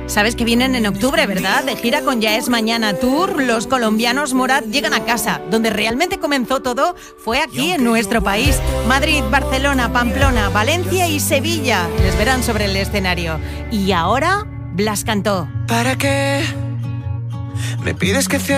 Sabes que vienen en octubre, ¿verdad? De gira con Ya es Mañana Tour, los colombianos Morat llegan a casa. Donde realmente comenzó todo fue aquí en nuestro país. Madrid, Barcelona, Pamplona, Valencia y Sevilla les verán sobre el escenario. Y ahora, Blas cantó. ¿Para qué me pides que cierre